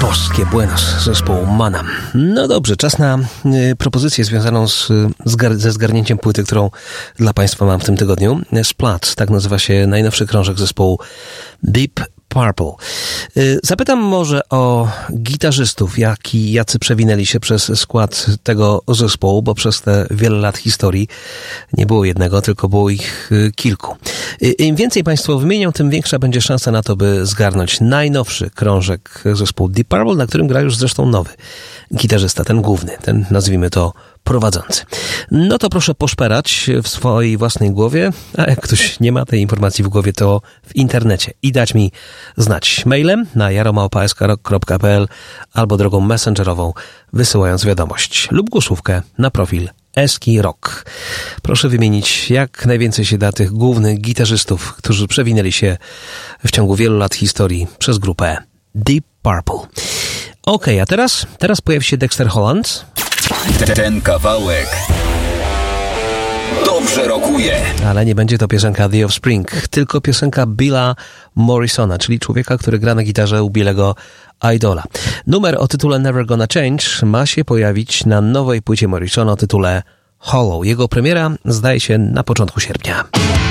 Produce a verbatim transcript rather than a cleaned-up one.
Boskie Buenos, zespołu Manam. No dobrze, czas na y, propozycję związaną z, zgar- ze zgarnięciem płyty, którą dla Państwa mam w tym tygodniu. Splat, tak nazywa się najnowszy krążek zespołu Deep Purple. Y, zapytam może o gitarzystów, jaki, jacy przewinęli się przez skład tego zespołu, bo przez te wiele lat historii nie było jednego, tylko było ich y, kilku. Y, Im więcej Państwo wymienią, tym większa będzie szansa na to, by zgarnąć najnowszy krążek zespołu Deep Purple, na którym gra już zresztą nowy gitarzysta, ten główny, ten nazwijmy to prowadzący. No to proszę poszperać w swojej własnej głowie, a jak ktoś nie ma tej informacji w głowie, to w internecie i dać mi znać mailem na jaromałpa s k rock kropka p l albo drogą messengerową, wysyłając wiadomość lub głosówkę na profil Eski Rock. Proszę wymienić jak najwięcej się da tych głównych gitarzystów, którzy przewinęli się w ciągu wielu lat historii przez grupę Deep Purple. Okej, okay, a teraz, teraz pojawi się Dexter Holland. Ten kawałek dobrze rokuje. Ale nie będzie to piosenka The Offspring, tylko piosenka Billa Morrisona, czyli człowieka, który gra na gitarze u Billego Idola. Numer o tytule Never Gonna Change ma się pojawić na nowej płycie Morrisona o tytule Hollow. Jego premiera zdaje się na początku sierpnia.